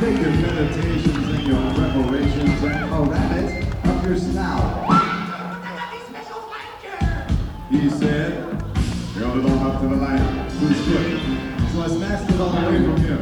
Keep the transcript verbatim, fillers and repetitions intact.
Take your meditations and your preparations and cram it up your snout. He said, held it on up to the light, to his foot. So I snatched it all away from him.